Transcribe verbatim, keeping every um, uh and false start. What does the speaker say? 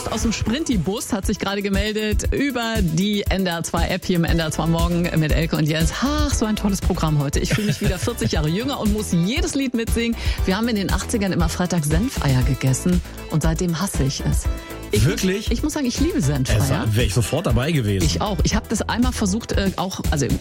Horst aus dem Sprinti-Bus hat sich gerade gemeldet über die N D R zwei App hier im N D R zwei Morgen mit Elke und Jens. Ach, so ein tolles Programm heute. Ich fühle mich wieder vierzig Jahre jünger und muss jedes Lied mitsingen. Wir haben in den achtzigern immer Freitag Senfeier gegessen und seitdem hasse ich es. Ich Wirklich? Muss, ich muss sagen, ich liebe Senfeier. Wäre ich sofort dabei gewesen. Ich auch. Ich habe das einmal versucht, äh, auch, also